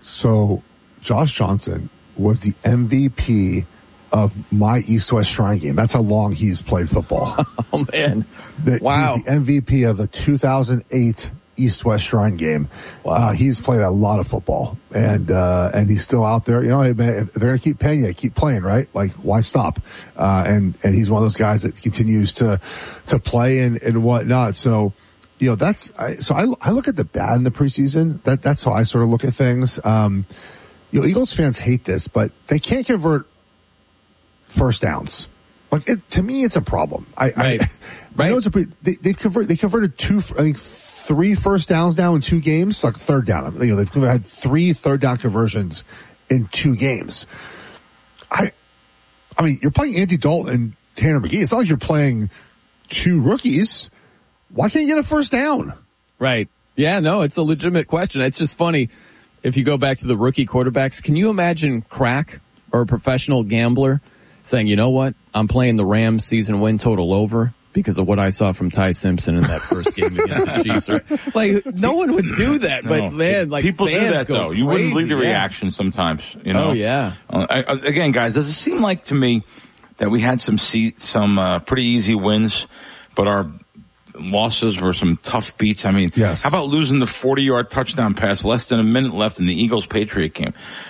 So Josh Johnson was the M V P of my East-West Shrine game. That's how long he's played football. Oh man. The, wow. He's the M V P of the two thousand eight East-West Shrine game. Wow. Uh, he's played a lot of football, and uh, and he's still out there. You know, if they're going to keep paying you, keep playing, right? Like, why stop? Uh, and and he's one of those guys that continues to to play and and whatnot. So, you know, that's I, so I I look at the bad in the preseason. That that's how I sort of look at things. Um, you know, Eagles fans hate this, but they can't convert first downs. Like, it, to me, it's a problem. I, right. I, right. I know it's a pre, they, they've converted they converted two. I think. Three first downs now in two games, like third down. You know, they've had three third down conversions in two games. I, I mean, you're playing Andy Dalton and Tanner McGee. It's not like you're playing two rookies. Why can't you get a first down? Right. Yeah, no, it's a legitimate question. It's just funny. If you go back to the rookie quarterbacks, can you imagine crack or a professional gambler saying, you know what, I'm playing the Rams season win total over because of what I saw from Ty Simpson in that first game against the Chiefs. Right? Like, no one would do that, but no. man, like, people fans do that go though. crazy. You wouldn't believe the yeah. reaction sometimes. You know? Oh yeah. Uh, I, again, guys, does it seem like to me that we had some see, some uh, pretty easy wins, but our losses were some tough beats. I mean, yes. How about losing the forty-yard touchdown pass, less than a minute left in the Eagles-Patriot game?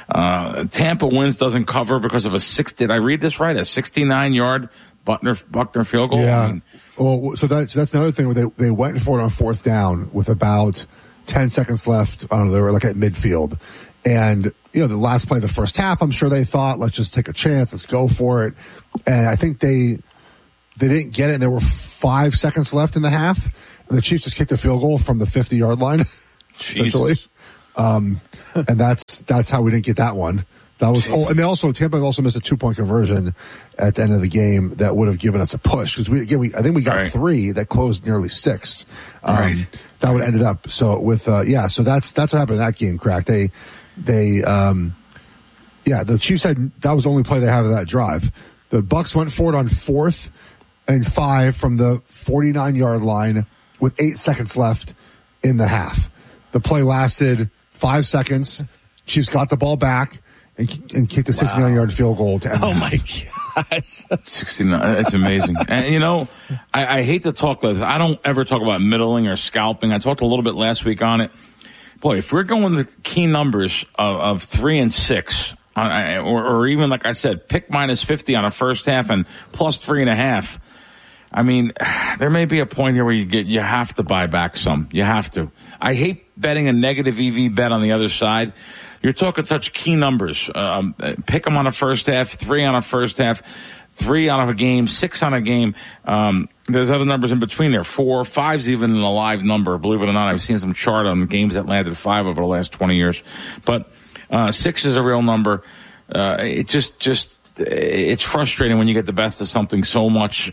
Uh, Tampa wins, doesn't cover because of a six, did I read this right? A sixty-nine-yard Buckner, Buckner field goal? Yeah. I mean, well, so that's, that's another thing where they, they went for it on fourth down with about ten seconds left. I don't know, they were like at midfield. And, you know, the last play of the first half, I'm sure they thought, let's just take a chance, let's go for it. And I think they, they didn't get it, and there were five seconds left in the half, and the Chiefs just kicked a field goal from the fifty-yard line, essentially. Um, and that's, that's how we didn't get that one. That was, oh, and they also, Tampa also missed a two-point conversion at the end of the game that would have given us a push, because we, again, we, I think we got right. three that closed nearly six. Um, right. That would have ended up, so with, uh, yeah, so that's, that's what happened in that game, Crack. They, They, um, yeah, the Chiefs had, that was the only play they had of that drive. The Bucks went for it on fourth and five from the forty-nine-yard line with eight seconds left in the half. The play lasted five seconds. Chiefs got the ball back and, and kicked a wow. sixty-nine-yard field goal to end the Oh, half. my gosh. sixty-nine, that's amazing. And, you know, I, I hate to talk like this. I don't ever talk about middling or scalping. I talked a little bit last week on it. Boy, if we're going with key numbers of, of three and six, uh, or, or even like I said, pick minus fifty on a first half and plus three and a half. I mean, there may be a point here where you get, you have to buy back some. You have to. I hate betting a negative E V bet on the other side. You're talking such key numbers. Um, pick them on a first half, three on a first half, three on a game, six on a game. Um, there's other numbers in between there. Four, five's even a live number. Believe it or not, I've seen some chart on games that landed five over the last twenty years. But, uh, six is a real number. Uh, it just, just, it's frustrating when you get the best of something so much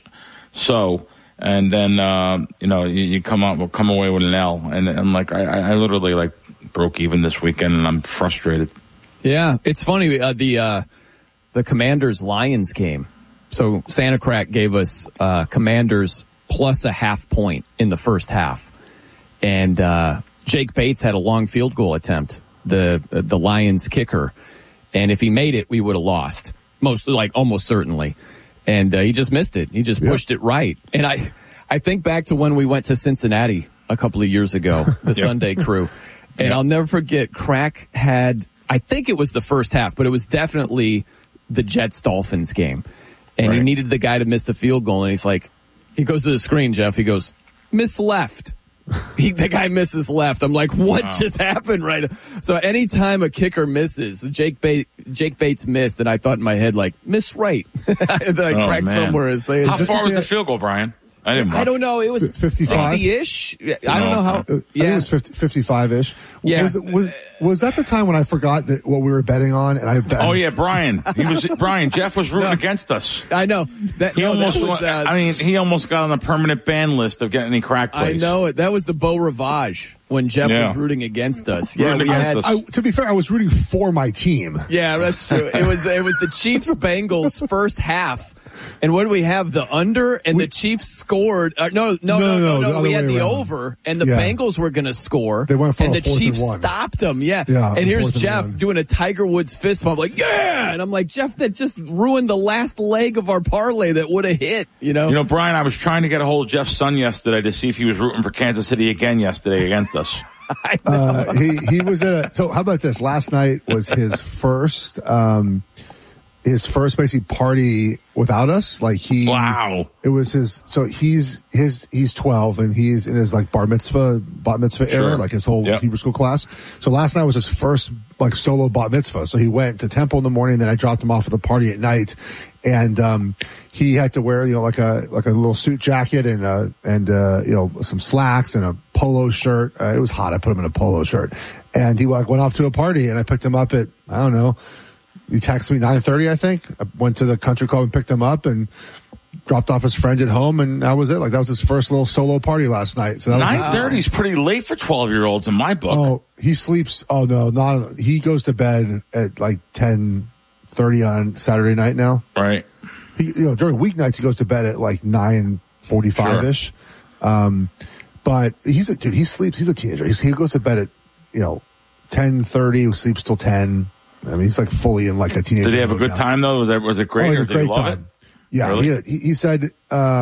so, and then, uh, you know, you, you come out, will come away with an L. And, and like, I, I literally like broke even this weekend and I'm frustrated. Yeah. It's funny. Uh, the, uh, the Commanders Lions game. So Santa Crack gave us uh Commanders plus a half point in the first half. And uh Jake Bates had a long field goal attempt, the the Lions kicker. And if he made it, we would have lost. Most like almost certainly. And uh, he just missed it. He just yep. pushed it right. And I I think back to when we went to Cincinnati a couple of years ago, the yep. Sunday crew. And yep. I'll never forget, Crack had, I think it was the first half, but it was definitely the Jets-Dolphins game. And right. he needed the guy to miss the field goal. And he's like, he goes to the screen, Jeff. He goes, miss left. He, the guy misses left. I'm like, what wow. just happened right? So anytime a kicker misses, Jake Bates, Jake Bates missed, and I thought in my head, like, miss right. I oh, cracked man. somewhere. And say, how far was the field goal, Brian? I didn't watch. I don't know. It was sixty-ish. I don't know how. I think it was fifty, fifty-five-ish. Yeah. Was, was, was that the time when I forgot that what we were betting on? And I bet. Oh yeah, Brian. He was Brian. Jeff was rooting no, against us. I know. That, he no, almost. that was, uh, I mean, he almost got on the permanent ban list of getting any crack plays. I know it. That was the Beau Rivage when Jeff yeah. was rooting against us. Yeah, rooting we against had. us. I, to be fair, I was rooting for my team. Yeah, that's true. It was it was the Chiefs Bengals first half. And what do we have? The under, and we, the Chiefs scored. Uh, no, no, no, no, no. no. We had the around. over, and the yeah. Bengals were going to score. They went for and a the Chiefs and stopped them. Yeah. yeah and here's Jeff and doing a Tiger Woods fist pump, like, yeah. And I'm like, Jeff, that just ruined the last leg of our parlay that would have hit. You know. You know, Brian, I was trying to get a hold of Jeff's son yesterday to see if he was rooting for Kansas City again yesterday against us. I know. Uh, he he was at a, so how about this? Last night was his first. Um, His first basically party without us. Like he, wow. It was his, so he's, his, he's twelve and he's in his like bar mitzvah, bat mitzvah sure. era, like his whole yep. Hebrew school class. So last night was his first like solo bat mitzvah. So he went to temple in the morning, then I dropped him off at the party at night. And, um, he had to wear, you know, like a, like a little suit jacket and, uh, and, uh, you know, some slacks and a polo shirt. Uh, it was hot. I put him in a polo shirt and he like went off to a party and I picked him up at, I don't know, he texted me nine thirty, I think. I went to the country club and picked him up and dropped off his friend at home, and that was it. Like, that was his first little solo party last night. So that nine thirty is pretty late for twelve-year-olds in my book. Oh, he sleeps. Oh, no, not. He goes to bed at like ten thirty on Saturday night now. Right. He, you know, during weeknights, he goes to bed at like nine forty-five-ish. Sure. Um, but he's a dude. He sleeps. He's a teenager. He's, he goes to bed at, you know, ten thirty. He sleeps till ten. I mean, he's like fully in like a teenager. Did he have a good now. time though? Was that was it great? Oh, or did great he love time. it? Yeah, really? he, he said um,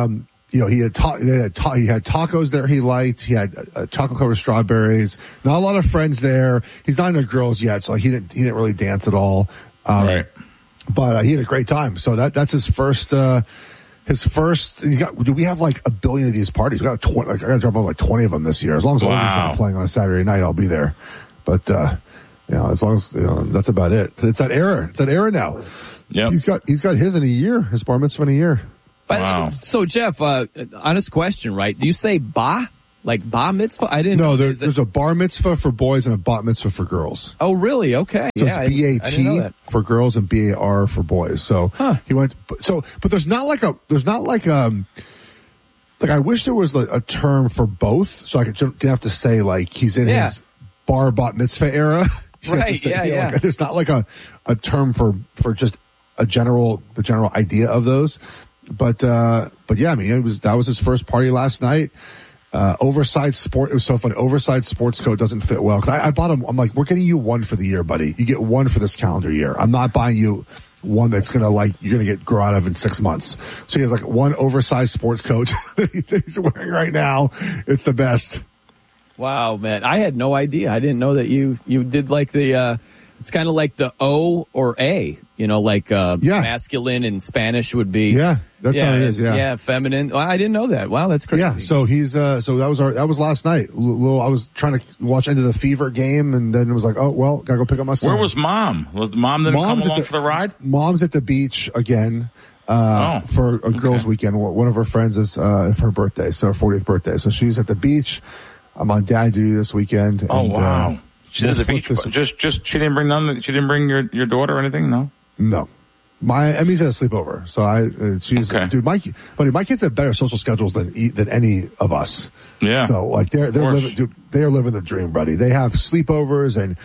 you know, he had, ta- they had ta- he had tacos there he liked. He had uh, chocolate covered strawberries. Not a lot of friends there. He's not into girls yet, so he didn't he didn't really dance at all. Um, right. But uh, he had a great time. So that that's his first. Uh, his first. He's got. Do we have like a billion of these parties? We got twenty. Like, I got to drop off like twenty of them this year. As long as wow. Oregon's not playing on a Saturday night, I'll be there. But uh, you know, as long as you know, that's about it. It's that era. It's that era now. Yeah. He's got he's got his in a year. His bar mitzvah in a year. Wow. So, Jeff, uh, honest question, right? Do you say ba? Like ba mitzvah? I didn't No, know. there, there's a bar mitzvah for boys and a bat mitzvah for girls. Oh, really? Okay. So yeah, it's B A I didn't know T that. for girls and B A R for boys. So Huh. he went, so, but there's not like a, there's not like, um, like I wish there was a, a term for both. So I could, didn't have to say like he's in Yeah. his bar bat mitzvah era. You have to Right, say, yeah, you know, yeah. Like, there's not like a, a term for, for just a general, the general idea of those. But, uh, but yeah, I mean, it was, that was his first party last night. Uh, oversized sport. It was so funny. Oversized sports coat doesn't fit well. Cause I, I bought him. I'm like, we're getting you one for the year, buddy. You get one for this calendar year. I'm not buying you one that's going to like, you're going to get grow out of in six months. So he has like one oversized sports coat that he's wearing right now. It's the best. Wow, man. I had no idea. I didn't know that you, you did like the, uh, it's kind of like the O or A, you know, like, uh, Yeah. masculine in Spanish would be. Yeah. That's yeah, how it is. Yeah. Yeah. Feminine. Well, I didn't know that. Wow. That's crazy. Yeah. So he's, uh, so that was our, that was last night. L- little, I was trying to watch End of the Fever game and then it was like, oh, well, gotta go pick up my son. Where was mom? Was mom didn't Mom's come at along the- for the ride? Mom's at the beach again. Uh, Oh, for a girls' weekend. One of her friends is, uh, for her birthday. So her fortieth birthday. So she's at the beach. I'm on dad duty this weekend. Oh, and, wow. Uh, She we'll did the flip beach. this- Just, just, she didn't bring none. She didn't bring your, your daughter or anything? No? No. My Emmy's at a sleepover, so I uh, she's Okay. dude. My ki- buddy, my kids have better social schedules than e- than any of us. Yeah. So like they're they're course. living dude, they're living the dream, buddy. They have sleepovers and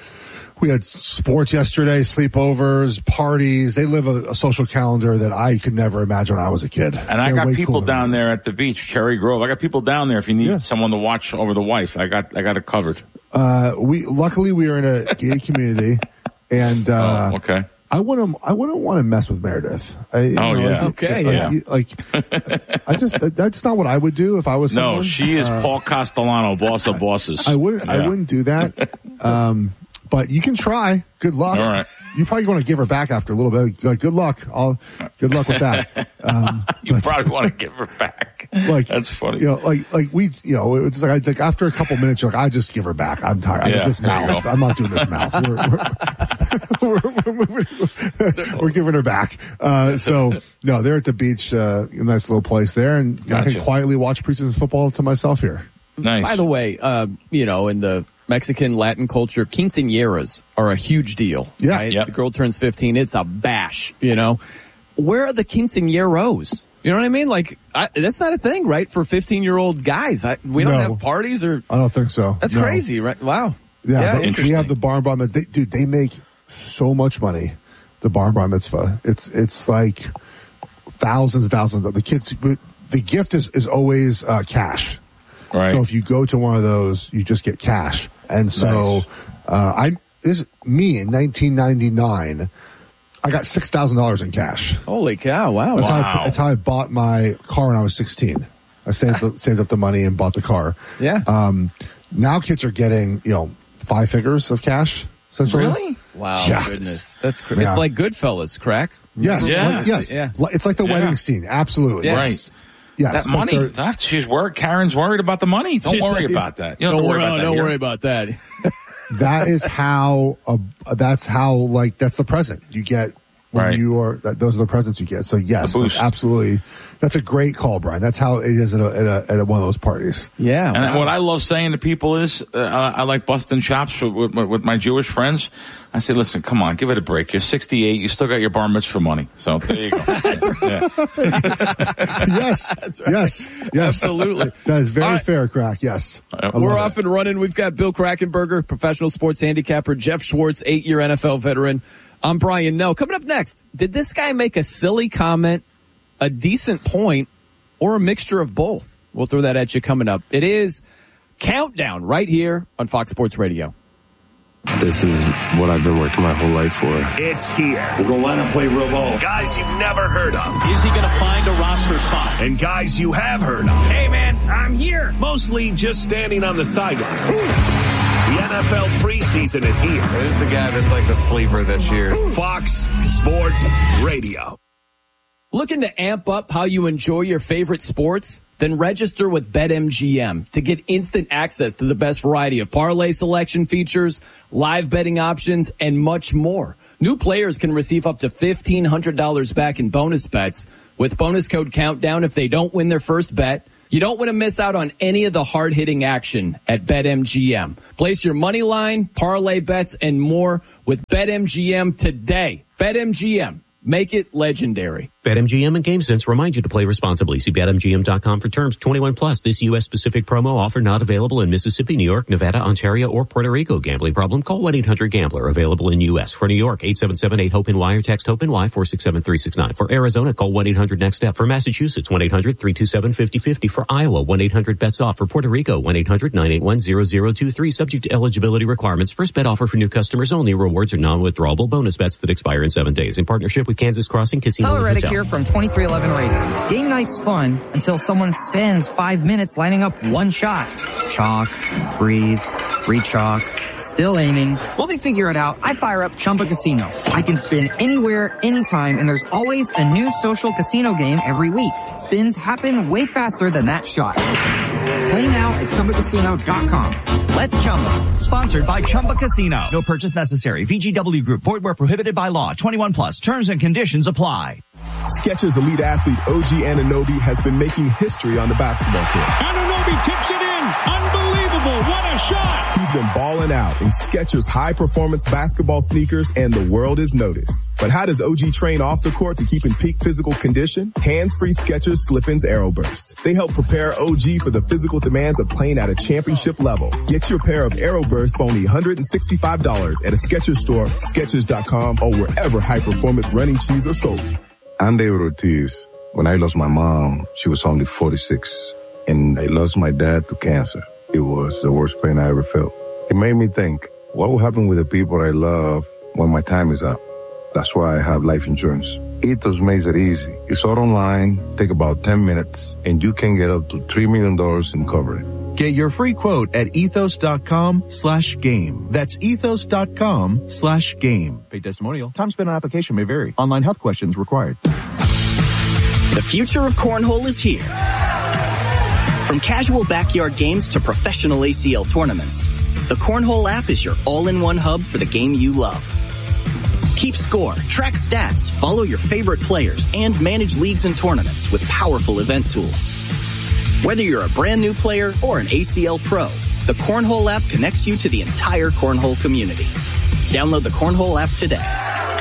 we had sports yesterday, sleepovers, parties. They live a, a social calendar that I could never imagine when I was a kid. And I They're got way people cooler down than there us. at the beach, Cherry Grove. I got people down there if you need Yeah. someone to watch over the wife. I got, I got it covered. Uh, we luckily we are in a gated community, and uh, oh, okay. I wouldn't. I wouldn't want to mess with Meredith. I, you Oh, yeah. like, Okay, like, Like, I just that, that's not what I would do if I was. No, someone. she is Uh, Paul Castellano, boss of bosses. I wouldn't. I Yeah. wouldn't do that. Um, but you can try. Good luck. All right. You probably want to give her back after a little bit. Like, good luck. I'll. Good luck with that. Um, You but- probably want to give her back. like That's funny. You know, like like we, you know, it's like, I, like after a couple minutes, you're like, I just give her back. I'm tired. I Yeah, this there you mouth. go. I'm not doing this mouth. We're, we're, we're, we're, we're giving her back. Uh, so no, they're at the beach, uh, a nice little place there, and I Gotcha. can quietly watch preseason football to myself here. Nice. By the way, uh, you know, in the Mexican Latin culture, quinceañeras are a huge deal. Yeah. Right? Yep. The girl turns fifteen. It's a bash, you know. Where are the quinceañeros? You know what I mean? Like, I, that's not a thing, right? For fifteen-year-old guys. I, we don't No. have parties or... I don't think so. That's No. crazy, right? Wow. Yeah, Yeah, but we interesting. have the barn bar mitzvah. They, dude, they make so much money. The barn bar mitzvah. It's it's like thousands and thousands. Of, the kids. The gift is is always uh, cash. Right. So if you go to one of those, you just get cash. And so, Nice. uh, I this me in nineteen ninety-nine, I got six thousand dollars in cash. Holy cow, wow. That's, Wow. how I, that's how I bought my car when I was sixteen. I saved the, saved up the money and bought the car. Yeah. Um, now kids are getting, you know, five figures of cash. Essentially. Really? Wow, Yeah. goodness. That's cra- Yeah. It's like Goodfellas, crack? Yes. Yeah. like- yes. Yeah. Li- It's like the Yeah. wedding scene. Absolutely. Yeah. Yes. Yes. That but money. they're- That's- She's worried. Karen's worried about the money. Don't She's worry like- about that. You don't, have to worry about that. Don't here. worry about that. That is how, uh, that's how, like, that's the present you get when Right. you are, that, those are the presents you get. So yes, The boost. absolutely. That's a great call, Brian. That's how it is at a, at a, at a, one of those parties. Yeah. And wow. what I love saying to people is, uh, I like busting chops with, with, with my Jewish friends. I say, listen, come on, give it a break. You're sixty-eight. You still got your bar mitzvah money. So there you go. Yeah. Yes. right. Yes. Yes. Absolutely. That is very All right. fair, Crack. Yes. Uh, I We're love off it. and running. We've got Bill Krackenberger, professional sports handicapper, Jeff Schwartz, eight-year N F L veteran. I'm Brian Nell. Coming up next, did this guy make a silly comment, a decent point, or a mixture of both? We'll throw that at you coming up. It is Countdown right here on Fox Sports Radio. This is what I've been working my whole life for. It's here. We're going to line up, play real ball. Guys you've never heard of. Is he going to find a roster spot? And guys you have heard of. Hey, man, I'm here. Mostly just standing on the sidelines. Ooh. The N F L preseason is here. Who's the guy that's like the sleeper this year? Fox Sports Radio. Looking to amp up how you enjoy your favorite sports? Then register with BetMGM to get instant access to the best variety of parlay selection features, live betting options, and much more. New players can receive up to fifteen hundred dollars back in bonus bets with bonus code Countdown if they don't win their first bet. You don't want to miss out on any of the hard-hitting action at BetMGM. Place your money line, parlay bets, and more with BetMGM today. BetMGM. Make it legendary. BetMGM and GameSense remind you to play responsibly. See Bet M G M dot com for terms. twenty-one plus. This U S-specific promo offer not available in Mississippi, New York, Nevada, Ontario, or Puerto Rico. Gambling problem? Call one eight hundred gambler. Available in U S. For New York, eight seven seven eight hope N Y or text HOPE-NY four six seven three six nine. For Arizona, call one eight hundred next step. For Massachusetts, one eight hundred three two seven five zero five zero. For Iowa, one eight hundred bets off. For Puerto Rico, one eight hundred nine eight one zero zero two three. Subject to eligibility requirements. First bet offer for new customers only. Rewards are non-withdrawable bonus bets that expire in seven days. In partnership with Kansas Crossing Casino Tyler and Reddick Hotel. here from twenty-three eleven Racing. Game night's fun until someone spends five minutes lining up one shot. Chalk, breathe, re-chalk, still aiming. While they figure it out, I fire up Chumba Casino. I can spin anywhere, anytime, and there's always a new social casino game every week. Spins happen way faster than that shot. Play now at Chumba Casino dot com. Let's Chumba. Sponsored by Chumba Casino. No purchase necessary. V G W Group. Void where prohibited by law. twenty-one plus. Terms and conditions apply. Skechers elite athlete O G Anunoby has been making history on the basketball court. Anunoby tips it in. Unbelievable. What a shot. He's been balling out in Skechers high-performance basketball sneakers, and the world is noticed. But how does O G train off the court to keep in peak physical condition? Hands-free Skechers Slip-ins Aeroburst. They help prepare O G for the physical demands of playing at a championship level. Get your pair of Aeroburst for only one hundred sixty-five dollars at a Skechers store, Skechers dot com, or wherever high-performance running shoes are sold. I'm David Ortiz. When I lost my mom, she was only forty-six, and I lost my dad to cancer. It was the worst pain I ever felt. It made me think, what will happen with the people I love when my time is up? That's why I have life insurance. Ethos makes it easy. It's all online, take about ten minutes, and you can get up to three million dollars in coverage. Get your free quote at ethos.com slash game. That's ethos.com slash game. Paid testimonial. Time spent on application may vary. Online health questions required. The future of cornhole is here. From casual backyard games to professional A C L tournaments, the Cornhole app is your all-in-one hub for the game you love. Keep score, track stats, follow your favorite players, and manage leagues and tournaments with powerful event tools. Whether you're a brand new player or an A C L pro, the Cornhole app connects you to the entire Cornhole community. Download the Cornhole app today.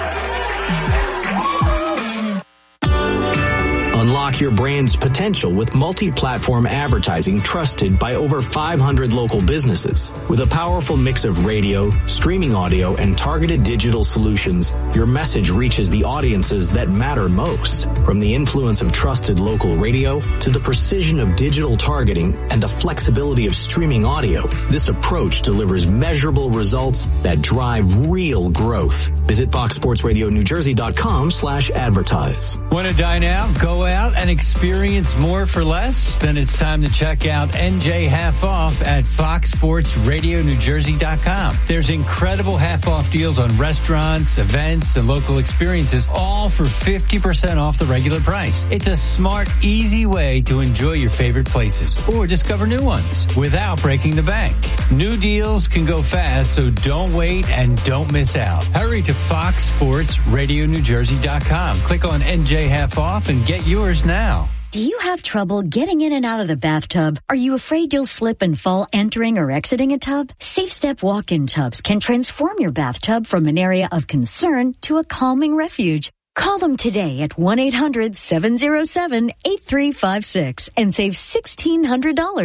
Unlock your brand's potential with multi-platform advertising trusted by over five hundred local businesses. With a powerful mix of radio, streaming audio, and targeted digital solutions, your message reaches the audiences that matter most. From the influence of trusted local radio to the precision of digital targeting and the flexibility of streaming audio, this approach delivers measurable results that drive real growth. Visit fox sports radio new jersey dot com slash advertise. Want to dine out, go out, and experience more for less? Then it's time to check out N J Half Off at fox sports radio new jersey dot com. There's incredible half-off deals on restaurants, events, and local experiences, all for fifty percent off the regular price. It's a smart, easy way to enjoy your favorite places or discover new ones without breaking the bank. New deals can go fast, so don't wait and don't miss out. Hurry to fox sports radio new jersey dot com. Click on N J Half Off and get yours now. Do you have trouble getting in and out of the bathtub? Are you afraid you'll slip and fall entering or exiting a tub? Safe Step walk-in tubs can transform your bathtub from an area of concern to a calming refuge. Call them today at one eight hundred seven oh seven eight three five six and save sixteen hundred dollars.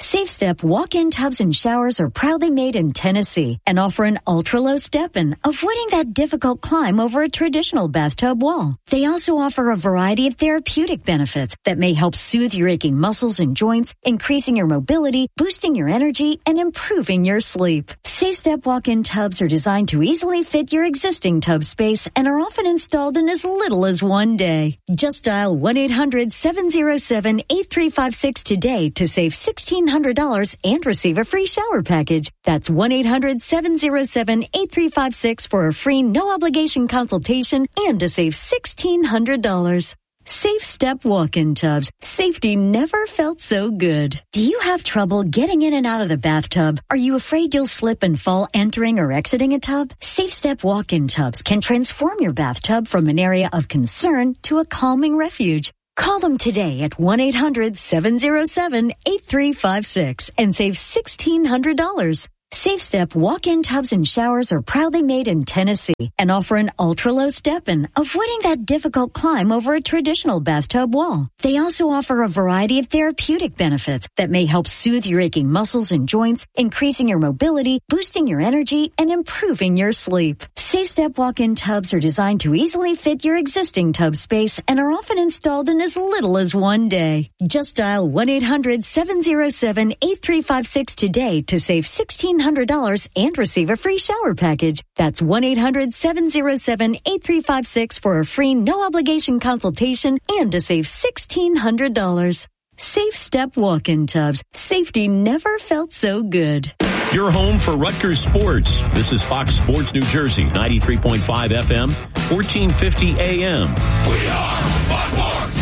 SafeStep walk-in tubs and showers are proudly made in Tennessee and offer an ultra-low step-in, avoiding that difficult climb over a traditional bathtub wall. They also offer a variety of therapeutic benefits that may help soothe your aching muscles and joints, increasing your mobility, boosting your energy, and improving your sleep. SafeStep walk-in tubs are designed to easily fit your existing tub space and are often installed in as little as one day. Just dial one eight hundred seven oh seven eight three five six today to save sixteen hundred dollars and receive a free shower package. That's one eight hundred seven oh seven eight three five six for a free no-obligation consultation and to save sixteen hundred dollars. SafeStep walk-in tubs. Safety never felt so good. Do you have trouble getting in and out of the bathtub? Are you afraid you'll slip and fall entering or exiting a tub? SafeStep walk-in tubs can transform your bathtub from an area of concern to a calming refuge. Call them today at one eight hundred seven oh seven eight three five six and save sixteen hundred dollars. SafeStep walk-in tubs and showers are proudly made in Tennessee and offer an ultra-low step-in, avoiding that difficult climb over a traditional bathtub wall. They also offer a variety of therapeutic benefits that may help soothe your aching muscles and joints, increasing your mobility, boosting your energy, and improving your sleep. SafeStep walk-in tubs are designed to easily fit your existing tub space and are often installed in as little as one day. Just dial one eight hundred seven oh seven eight three five six today to save sixteen hundred dollars and receive a free shower package. That's one eight hundred seven oh seven eight three five six for a free no-obligation consultation and to save sixteen hundred dollars. SafeStep walk-in tubs. Safety never felt so good. Your home for Rutgers sports. This is Fox Sports New Jersey, ninety-three point five F M, fourteen fifty A M. We are Fox Sports.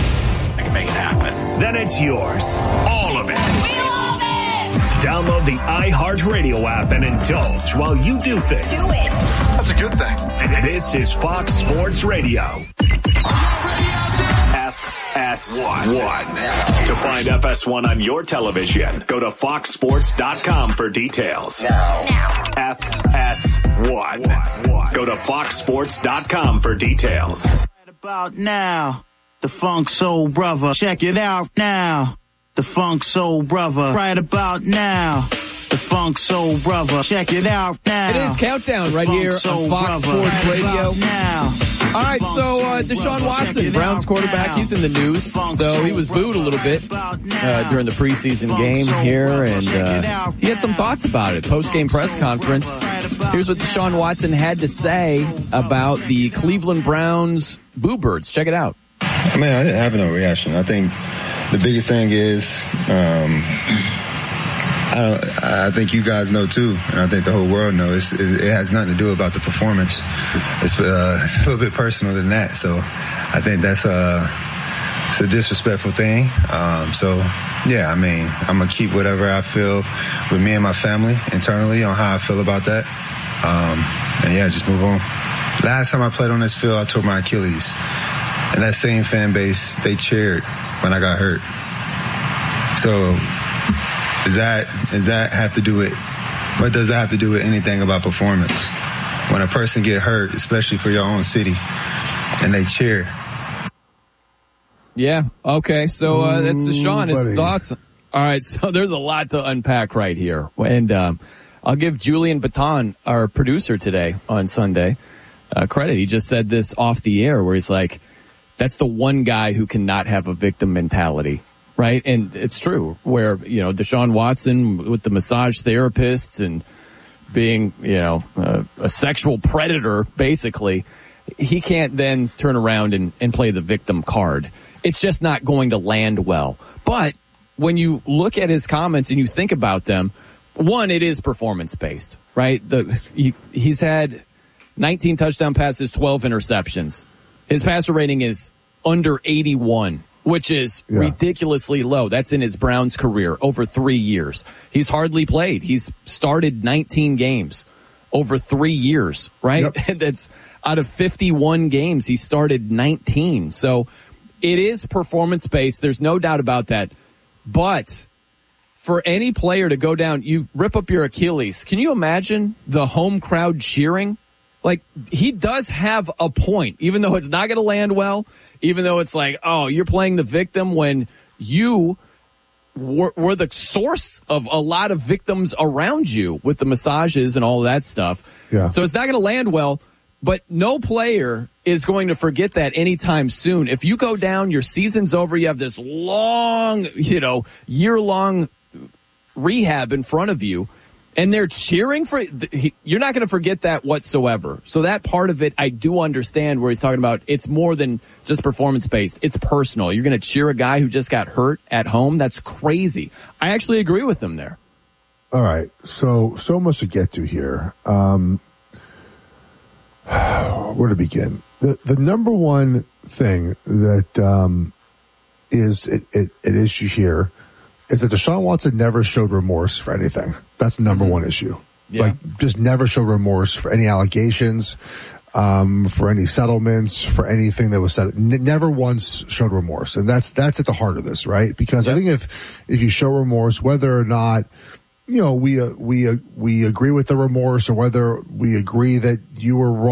I can make it happen. Then it's yours. All of it. We love it. Download the iHeartRadio app and indulge while you do things. Do it. That's a good thing. This is Fox Sports Radio. F S one. To find F S one on your television, go to fox sports dot com for details. Now. Now. F S one. Go to fox sports dot com for details. Right about now, the Funk Soul Brother. Check it out now. The Funk Soul Brother. Right about now. The Funk Soul Brother. Check it out now. It is Countdown right here on Fox Sports Radio. Now. All right, so uh, Deshaun Watson, Browns quarterback, he's in the news. So he was booed a little bit uh, during the preseason game here, and uh, he had some thoughts about it. Post-game press conference. Here's what Deshaun Watson had to say about the Cleveland Browns Boo Birds. Check it out. I mean, I didn't have no reaction. I think the biggest thing is, um, I don't, I think you guys know too, and I think the whole world knows. It's, it has nothing to do about the performance. It's, uh, it's a little bit personal than that. So I think that's a, it's a disrespectful thing. Um, so yeah, I mean, I'm gonna keep whatever I feel with me and my family internally on how I feel about that. Um, and yeah, just move on. Last time I played on this field, I tore my Achilles, and that same fan base, they cheered when I got hurt. So. Does that, does that have to do with, what does that have to do with anything about performance? When a person get hurt, especially for your own city, and they cheer. Yeah, okay, so uh, that's Deshaun, his buddy. thoughts. All right, so there's a lot to unpack right here. And um, I'll give Julian Baton, our producer today on Sunday, uh, credit. He just said this off the air where he's like, that's the one guy who cannot have a victim mentality. Right. And it's true where, you know, Deshaun Watson with the massage therapists and being, you know, uh, a sexual predator, basically, he can't then turn around and, and play the victim card. It's just not going to land well. But when you look at his comments and you think about them, one, it is performance based, right? The he, he's had nineteen touchdown passes, twelve interceptions. His passer rating is under eighty-one. Which is yeah. ridiculously low. That's in his Browns career over three years. He's hardly played. He's started nineteen games over three years, right? Yep. That's out of fifty-one games. He started nineteen. So it is performance based. There's no doubt about that. But for any player to go down, you rip up your Achilles. Can you imagine the home crowd cheering? Like, he does have a point, even though it's not going to land well, even though it's like, oh, you're playing the victim when you were, were the source of a lot of victims around you with the massages and all of that stuff. Yeah. So it's not going to land well, but no player is going to forget that anytime soon. If you go down, your season's over, you have this long, you know, year-long rehab in front of you, and they're cheering for it, you're not going to forget that whatsoever. So that part of it, I do understand where he's talking about it's more than just performance-based. It's personal. You're going to cheer a guy who just got hurt at home? That's crazy. I actually agree with him there. All right. So, so much to get to here. Um, where to begin? The, the number one thing that um, is it, it, an issue here is that Deshaun Watson never showed remorse for anything. That's the number mm-hmm. one issue. Yeah. Like, just never showed remorse for any allegations, um, for any settlements, for anything that was said. N- never once showed remorse. And that's, that's at the heart of this, right? Because yep. I think if, if you show remorse, whether or not, you know, we, uh, we, uh, we agree with the remorse or whether we agree that you were wrong,